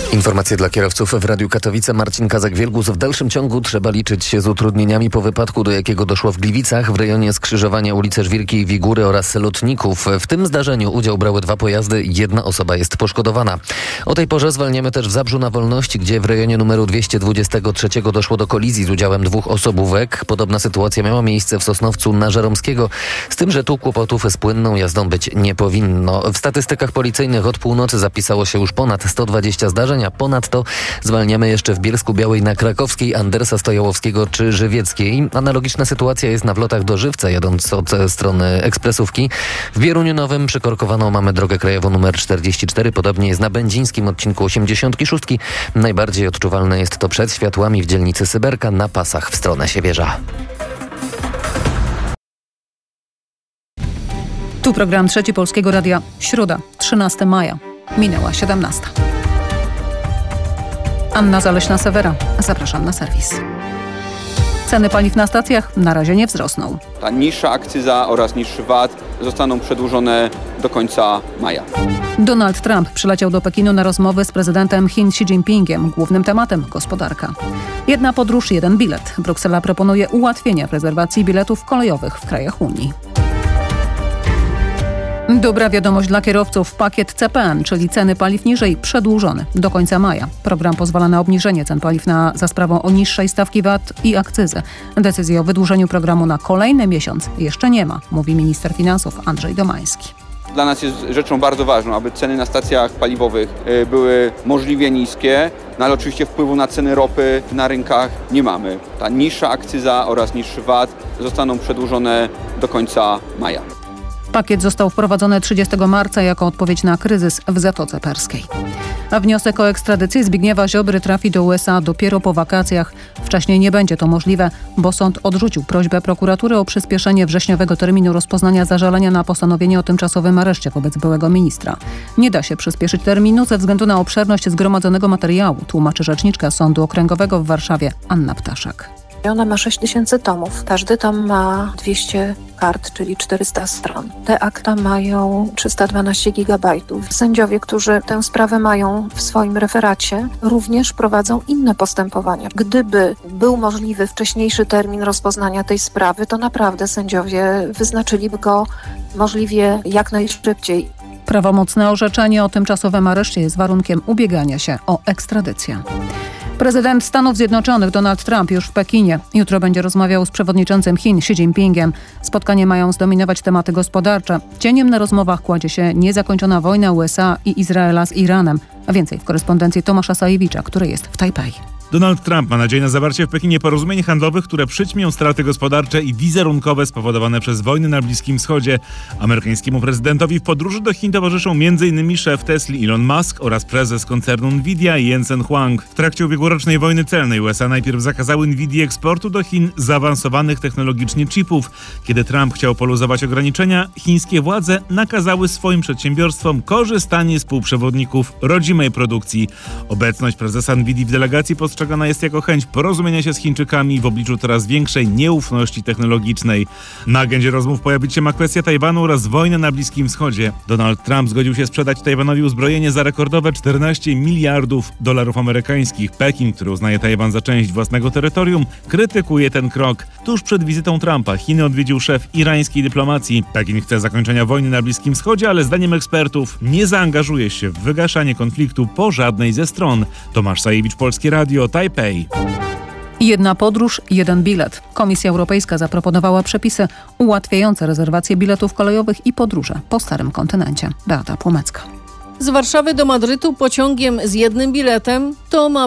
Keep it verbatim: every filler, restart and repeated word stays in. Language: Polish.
Informacje dla kierowców w Radiu Katowice. Marcin Kazak-Wielgus. W dalszym ciągu trzeba liczyć się z utrudnieniami po wypadku, do jakiego doszło w Gliwicach w rejonie skrzyżowania ulicy Żwirki i Wigury oraz Lotników. W tym zdarzeniu udział brały dwa pojazdy. Jedna osoba jest poszkodowana. O tej porze zwalniamy też w Zabrzu na Wolności, gdzie w rejonie numeru dwieście dwadzieścia trzy doszło do kolizji z udziałem dwóch osobówek. Podobna sytuacja miała miejsce w Sosnowcu na Żeromskiego, z tym, że tu kłopotów z płynną jazdą być nie powinno. W statystykach policyjnych od północy zapisało się już ponad sto dwadzieścia zdarzeń. A ponadto zwalniamy jeszcze w Bielsku-Białej na Krakowskiej, Andersa Stojałowskiego czy Żywieckiej. Analogiczna sytuacja jest na wlotach do Żywca, jadąc od strony ekspresówki. W Bieruniu Nowym przykorkowaną mamy drogę krajową numer czterdzieści cztery. Podobnie jest na będzińskim odcinku osiemdziesiątej szóstej. Najbardziej odczuwalne jest to przed światłami w dzielnicy Syberka na pasach w stronę Siewierza. Tu program Trzeci Polskiego Radia. Środa, trzynastego maja. Minęła siedemnasta. Anna Zaleśna-Sewera. Zapraszam na serwis. Ceny paliw na stacjach na razie nie wzrosną. Ta niższa akcyza oraz niższy V A T zostaną przedłużone do końca maja. Donald Trump przyleciał do Pekinu na rozmowy z prezydentem Chin Xi Jinpingiem. Głównym tematem gospodarka. Jedna podróż, jeden bilet. Bruksela proponuje ułatwienia w rezerwacji biletów kolejowych w krajach Unii. Dobra wiadomość dla kierowców. Pakiet C P N, czyli ceny paliw niżej, przedłużony do końca maja. Program pozwala na obniżenie cen paliw na, za sprawą o niższej stawki V A T i akcyzy. Decyzji o wydłużeniu programu na kolejny miesiąc jeszcze nie ma, mówi minister finansów Andrzej Domański. Dla nas jest rzeczą bardzo ważną, aby ceny na stacjach paliwowych były możliwie niskie, no ale oczywiście wpływu na ceny ropy na rynkach nie mamy. Ta niższa akcyza oraz niższy V A T zostaną przedłużone do końca maja. Pakiet został wprowadzony trzydziestego marca jako odpowiedź na kryzys w Zatoce Perskiej. A wniosek o ekstradycję Zbigniewa Ziobry trafi do U S A dopiero po wakacjach. Wcześniej nie będzie to możliwe, bo sąd odrzucił prośbę prokuratury o przyspieszenie wrześniowego terminu rozpoznania zażalenia na postanowienie o tymczasowym areszcie wobec byłego ministra. Nie da się przyspieszyć terminu ze względu na obszerność zgromadzonego materiału, tłumaczy rzeczniczka Sądu Okręgowego w Warszawie Anna Ptaszek. Ona ma sześć tysięcy tomów. Każdy tom ma dwieście kart, czyli czterysta stron. Te akta mają trzysta dwanaście gigabajtów. Sędziowie, którzy tę sprawę mają w swoim referacie, również prowadzą inne postępowania. Gdyby był możliwy wcześniejszy termin rozpoznania tej sprawy, to naprawdę sędziowie wyznaczyliby go możliwie jak najszybciej. Prawomocne orzeczenie o tymczasowym areszcie jest warunkiem ubiegania się o ekstradycję. Prezydent Stanów Zjednoczonych Donald Trump już w Pekinie. Jutro będzie rozmawiał z przewodniczącym Chin Xi Jinpingiem. Spotkanie mają zdominować tematy gospodarcze. Cieniem na rozmowach kładzie się niezakończona wojna U S A i Izraela z Iranem. A więcej w korespondencji Tomasza Sajewicza, który jest w Tajpej. Donald Trump ma nadzieję na zawarcie w Pekinie porozumień handlowych, które przyćmią straty gospodarcze i wizerunkowe spowodowane przez wojny na Bliskim Wschodzie. Amerykańskiemu prezydentowi w podróży do Chin towarzyszą między innymi szef Tesli Elon Musk oraz prezes koncernu Nvidia Jensen Huang. W trakcie ubiegłorocznej wojny celnej U S A najpierw zakazały Nvidii eksportu do Chin zaawansowanych technologicznie chipów. Kiedy Trump chciał poluzować ograniczenia, chińskie władze nakazały swoim przedsiębiorstwom korzystanie z półprzewodników rodzimej produkcji. Obecność prezesa Nvidii w delegacji postrzegana jest jako chęć porozumienia się z Chińczykami w obliczu coraz większej nieufności technologicznej. Na agendzie rozmów pojawić się ma kwestia Tajwanu oraz wojny na Bliskim Wschodzie. Donald Trump zgodził się sprzedać Tajwanowi uzbrojenie za rekordowe czternaście miliardów dolarów amerykańskich. Pekin, który uznaje Tajwan za część własnego terytorium, krytykuje ten krok. Tuż przed wizytą Trumpa Chiny odwiedził szef irańskiej dyplomacji. Pekin chce zakończenia wojny na Bliskim Wschodzie, ale zdaniem ekspertów nie zaangażuje się w wygaszanie konfliktu po żadnej ze stron. Tomasz Sajewicz, Polskie Radio, Tajpej. Jedna podróż, jeden bilet. Komisja Europejska zaproponowała przepisy ułatwiające rezerwację biletów kolejowych i podróże po starym kontynencie. Beata Płomecka. Z Warszawy do Madrytu pociągiem z jednym biletem to ma